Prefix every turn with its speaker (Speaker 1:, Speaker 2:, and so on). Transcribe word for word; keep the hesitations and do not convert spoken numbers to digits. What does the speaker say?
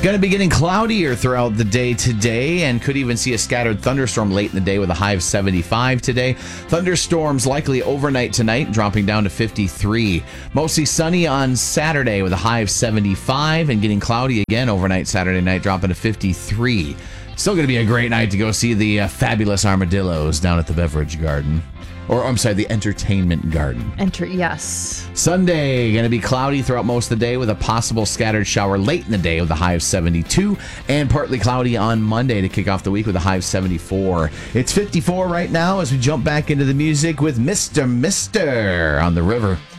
Speaker 1: Going to be getting cloudier throughout the day today and could even see a scattered thunderstorm late in the day with a high of seventy-five today. Thunderstorms likely overnight tonight, dropping down to fifty-three. Mostly sunny on Saturday with a high of seventy-five and getting cloudy again overnight Saturday night, dropping to fifty-three. Still going to be a great night to go see the uh, fabulous Armadillos down at the Beverage Garden. Or, I'm sorry, the Entertainment Garden.
Speaker 2: Enter, yes.
Speaker 1: Sunday, going to be cloudy throughout most of the day with a possible scattered shower late in the day with a high of seventy-two. And partly cloudy on Monday to kick off the week with a high of seventy-four. It's fifty-four right now as we jump back into the music with Mister Mister on the river.